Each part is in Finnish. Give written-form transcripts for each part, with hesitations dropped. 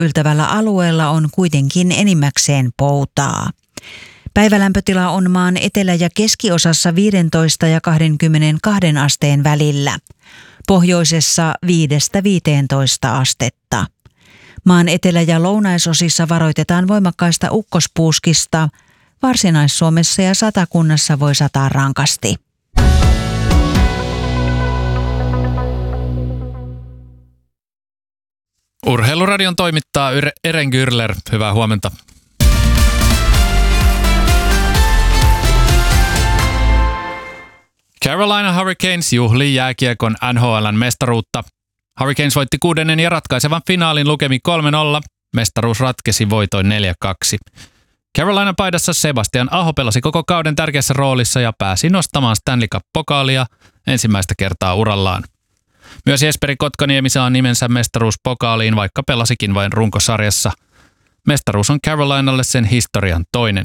yltävällä alueella on kuitenkin enimmäkseen poutaa. Päivälämpötila on maan etelä- ja keskiosassa 15 ja 22 asteen välillä. Pohjoisessa 5-15 astetta. Maan etelä- ja lounaisosissa varoitetaan voimakkaista ukkospuuskista. Varsinais-Suomessa ja Satakunnassa voi sataa rankasti. Urheiluradion toimittaa Eren Gürler. Hyvää huomenta. Carolina Hurricanes juhlii jääkiekon NHL:n mestaruutta. Hurricanes voitti 6. ja ratkaisevan finaalin lukemin 3-0. Mestaruus ratkesi voitoin 4-2. Carolina paidassa Sebastian Aho pelasi koko kauden tärkeässä roolissa ja pääsi nostamaan Stanley Cup-pokaalia ensimmäistä kertaa urallaan. Myös Jesperi Kotkaniemi saa nimensä mestaruuspokaaliin, vaikka pelasikin vain runkosarjassa. Mestaruus on Carolinalle sen historian toinen.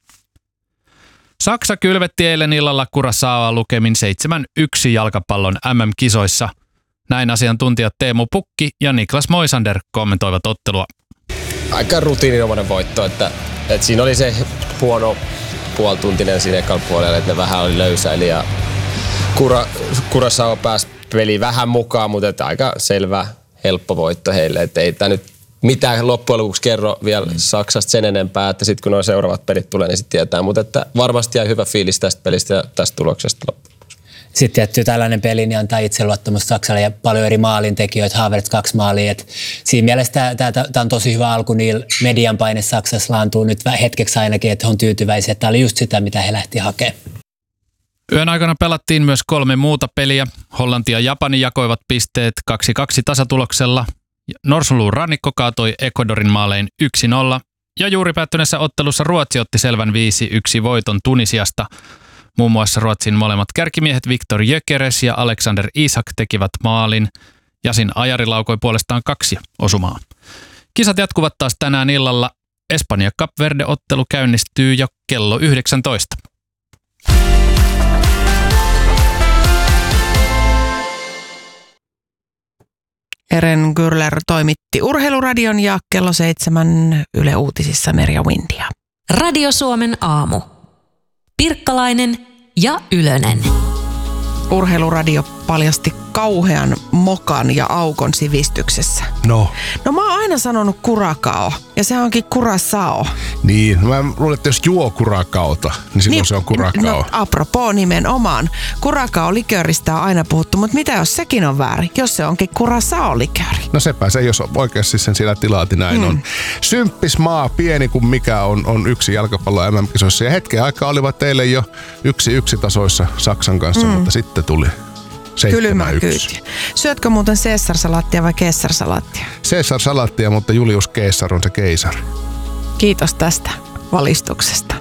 Saksa kylvetti eilen illalla Curaçaoa lukemin 7-1 jalkapallon MM-kisoissa. Näin asiantuntijat Teemu Pukki ja Niklas Moisander kommentoivat ottelua. Aika rutiininomainen voitto, että siinä oli se huono puolituntinen siinä ekalla puolella, että ne vähän oli löysäili ja Curaçao pääsi peliin vähän mukaan, mutta että aika selvä, helppo voitto heille. Että ei tämä nyt mitään loppujen lopuksi kerro vielä Saksasta sen enempää, että sitten kun nuo seuraavat pelit tulee, niin sitten tietää. Mutta että varmasti jäi hyvä fiilis tästä pelistä ja tästä tuloksesta loppujen. Sitten tietty tällainen peli niin antaa itseluottamusta Saksalle ja paljon eri maalintekijöitä, Havertz 2 maalia. Et siinä mielessä tämä on tosi hyvä alku, niillä median paine Saksassa laantuu nyt hetkeksi ainakin, että he on tyytyväisiä. Tämä oli just sitä, mitä he lähti hakemaan. Yön aikana pelattiin myös 3 muuta peliä. Hollanti ja Japani jakoivat pisteet 2-2 tasatuloksella. Norsuluun rannikko kaatoi Ecuadorin maalein 1-0. Ja juuri päättyneessä ottelussa Ruotsi otti selvän 5-1 voiton Tunisiasta. Muun muassa Ruotsin molemmat kärkimiehet Viktor Gyökeres ja Alexander Isak tekivät maalin. Yasin Ajari laukoi puolestaan 2 osumaa. Kisat jatkuvat taas tänään illalla. Espanja-Kap Verde-ottelu käynnistyy jo kello 19. Eren Gürler toimitti Urheiluradion ja kello 7 Yle Uutisissa Merja Windia. Radio Suomen aamu. Pirkkalainen ja Ylönen. Urheiluradio paljasti kauhean mokan ja aukon sivistyksessä. No mä oon aina sanonut Curaçao ja se onkin Curaçao. niin, mä luulen, että jos juo Curaçaota, niin silloin se on Curaçao. No apropos nimenomaan. Curaçao-likööristä on aina puhuttu, mutta mitä jos sekin on väärin? Jos se onkin Curaçao-likööri. No sepä se, jos oikeasti sen sillä tilaati näin on. Symppis maa, pieni kuin mikä on yksi jalkapallo MM-kisoissa. Ja hetken aikaa olivat teille jo 1-1 tasoissa Saksan kanssa, mutta sitten tuli 7-1. Syötkö muuten Caesar-salaattia vai Caesar-salaattia? Caesar-salaattia, mutta Julius Caesar on se keisari. Kiitos tästä valistuksesta.